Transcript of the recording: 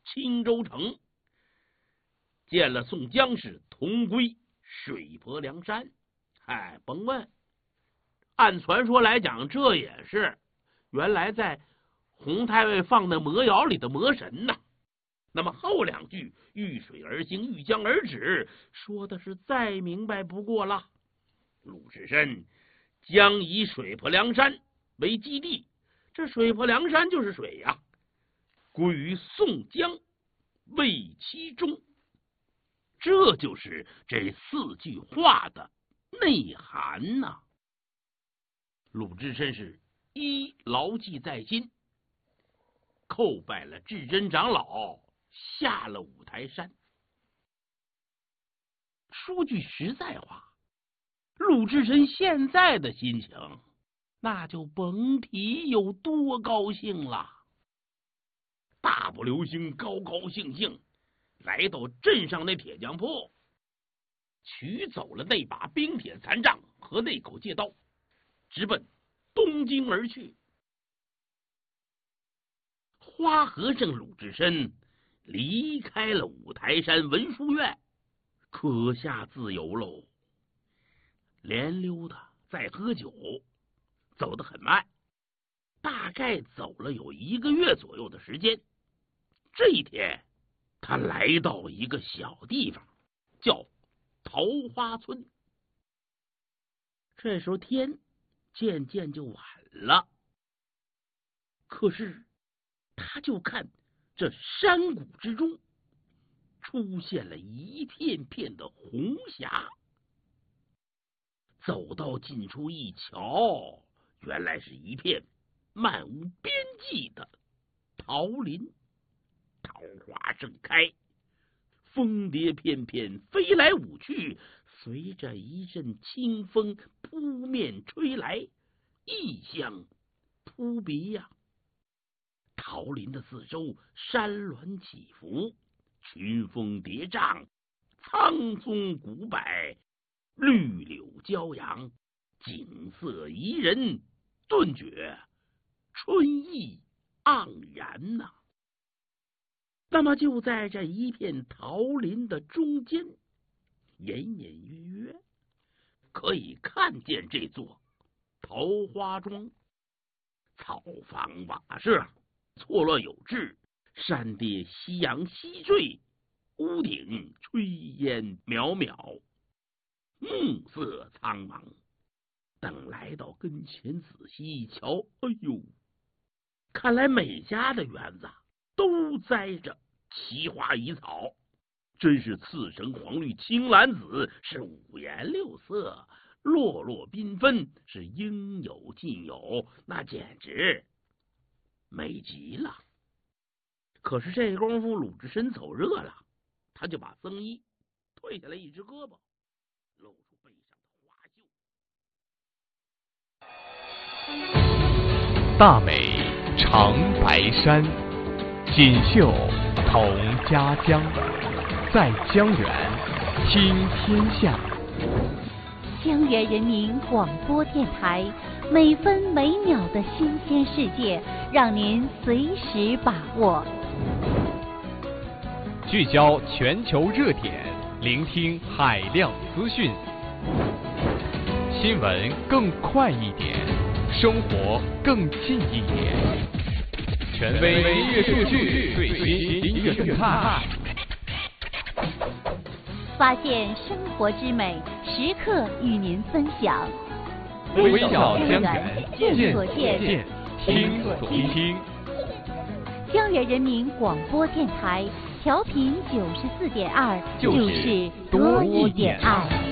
青州城，见了宋江是同归水泊梁山。甭问，按传说来讲，这也是原来在洪太尉放的魔窑里的魔神呐。那么后两句遇水而行，遇江而止，说的是再明白不过了。鲁智深将以水泊梁山为基地，这水泊梁山就是水呀，归于宋江为其中。这就是这4句话的内涵呐。鲁智深是一牢记在心，叩拜了智真长老，下了五台山。说句实在话，鲁智深现在的心情，那就甭提有多高兴了。大步流星，高高兴兴来到镇上那铁匠铺，取走了那把冰铁残杖和那口戒刀，直奔东京而去。花和尚鲁智深离开了五台山文殊院，可下自由喽。连溜达再喝酒，走得很慢，大概走了有1个月左右的时间。这一天，他来到一个小地方，叫桃花村。这时候天渐渐就晚了，可是他就看这山谷之中出现了一片片的红霞。走到近处一瞧，原来是一片漫无边际的桃林，桃花盛开，蜂蝶翩翩飞来舞去，随着一阵清风扑面吹来，异香扑鼻呀。桃林的四周山峦起伏，群峰叠嶂，苍松古柏，绿柳骄阳，景色宜人，顿觉春意盎然呐。那么就在这一片桃林的中间，隐隐约约可以看见这座桃花庄，草房瓦舍错落有致，山跌夕阳西坠，屋顶炊烟渺渺，暮色苍茫。等来到跟前仔细一瞧，哎呦，看来每家的园子都栽着奇花异草，真是赤橙黄绿青蓝紫，是五颜六色，落落缤纷，是应有尽有，那简直美极了。可是这功夫鲁智深走热了，他就把僧衣退下来一只胳膊，露出背上的花袖。大美长白山，锦绣同家乡，在江源听天下。 江源人民广播电台，每分每秒的新鲜世界，让您随时把握。 聚焦全球热点，聆听海量资讯。新闻更快一点，生活更近一点。权威音乐数据，最新音乐动态。 发现生活之美，时刻与您分享。 微笑江源， 见所见， 听所听。 江源人民广播电台，调频94.2，就是多一点爱。